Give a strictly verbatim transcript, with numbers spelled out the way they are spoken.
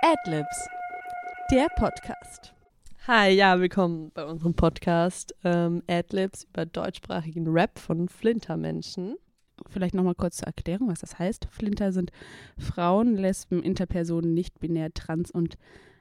Adlibs, der Podcast. Hi, ja, willkommen bei unserem Podcast ähm, Adlibs über deutschsprachigen Rap von Flintermenschen. Vielleicht nochmal kurz zur Erklärung, was das heißt. Flinter sind Frauen, Lesben, Interpersonen, nicht-binär, trans und